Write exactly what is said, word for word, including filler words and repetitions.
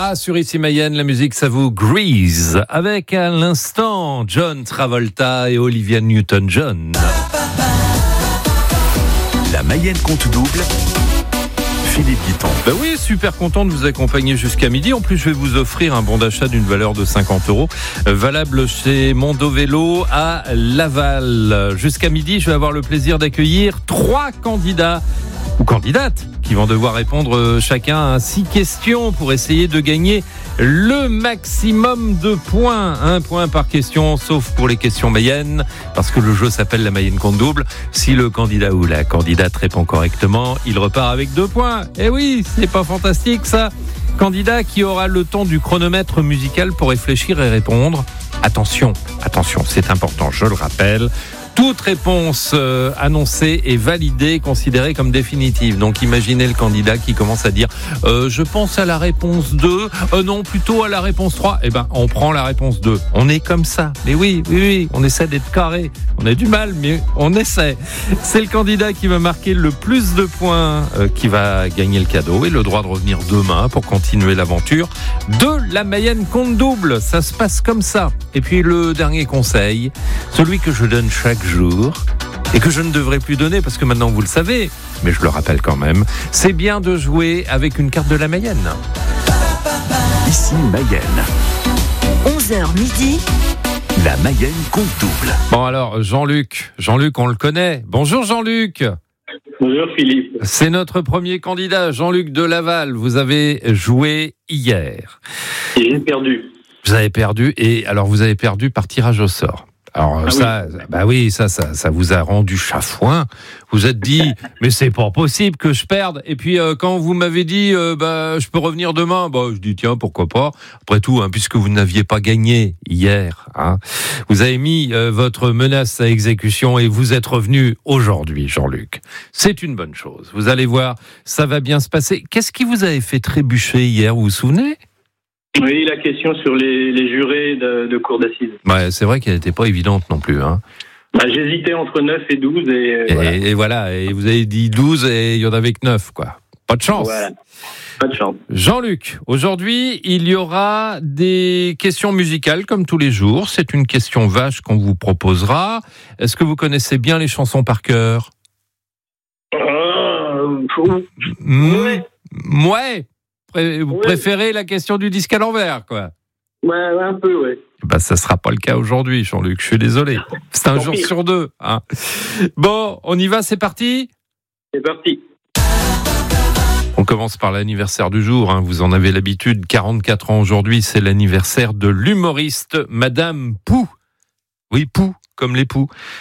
Ah, sur Ici Mayenne, la musique, ça vous Grease. Avec à l'instant John Travolta et Olivia Newton-John. La Mayenne compte double. Philippe Guiton. Ben oui, super content de vous accompagner jusqu'à midi. En plus, je vais vous offrir un bon d'achat d'une valeur de cinquante euros, valable chez Mondo Vélo à Laval. Jusqu'à midi, je vais avoir le plaisir d'accueillir trois candidats ou candidates qui vont devoir répondre chacun à six questions pour essayer de gagner le maximum de points. Un point par question, sauf pour les questions Mayenne, parce que le jeu s'appelle la Mayenne compte double. Si le candidat ou la candidate répond correctement, il repart avec deux points. Eh oui, c'est pas fantastique ça. Candidat qui aura le temps du chronomètre musical pour réfléchir et répondre. Attention, attention, c'est important, je le rappelle. Toute réponse euh, annoncée est validée, considérée comme définitive. Donc imaginez le candidat qui commence à dire euh, « Je pense à la réponse deux, euh, non, plutôt à la réponse trois. » Eh ben, on prend la réponse deux. On est comme ça. Mais oui, oui, oui, on essaie d'être carré. On a du mal, mais on essaie. C'est le candidat qui va marquer le plus de points euh, qui va gagner le cadeau et le droit de revenir demain pour continuer l'aventure de la Mayenne compte double. Ça se passe comme ça. Et puis le dernier conseil, celui que je donne chaque jour et que je ne devrais plus donner parce que maintenant vous le savez, mais je le rappelle quand même, c'est bien de jouer avec une carte de la Mayenne. Ici Mayenne. onze heures midi. La Mayenne compte double. Bon alors Jean-Luc, Jean-Luc on le connaît. Bonjour Jean-Luc. Bonjour Philippe. C'est notre premier candidat, Jean-Luc de Laval. Vous avez joué hier. Et j'ai perdu. Vous avez perdu et alors vous avez perdu par tirage au sort. Alors ah ça, oui. bah oui, ça, ça, ça vous a rendu chafouin. Vous êtes dit, mais c'est pas possible que je perde. Et puis euh, quand vous m'avez dit, euh, bah je peux revenir demain, bah je dis tiens pourquoi pas. Après tout, hein, puisque vous n'aviez pas gagné hier, hein, vous avez mis euh, votre menace à exécution et vous êtes revenu aujourd'hui, Jean-Luc. C'est une bonne chose. Vous allez voir, ça va bien se passer. Qu'est-ce qui vous avait fait trébucher hier, vous vous souvenez ? Oui, la question sur les, les jurés de, de cour d'assises. Ouais, c'est vrai qu'elle n'était pas évidente non plus, hein. Bah, j'hésitais entre neuf et douze et, Et voilà. et voilà, et vous avez dit douze et il y en avait que neuf, quoi. Pas de chance. Voilà. Pas de chance. Jean-Luc, aujourd'hui, il y aura des questions musicales comme tous les jours. C'est une question vache qu'on vous proposera. Est-ce que vous connaissez bien les chansons par cœur ? Euh, Mmh, ouais. ouais. Pré- vous Ouais. préférez la question du disque à l'envers, quoi. Ouais, ouais, un peu, ouais. Bah, ça sera pas le cas aujourd'hui, Jean-Luc. Je suis désolé. C'est un Tant jour pis. sur deux, hein. Bon, on y va, c'est parti ? C'est parti. On commence par l'anniversaire du jour, hein. Vous en avez l'habitude, quarante-quatre ans aujourd'hui, c'est l'anniversaire de l'humoriste Madame Pou. Oui, Pou, comme l'époux.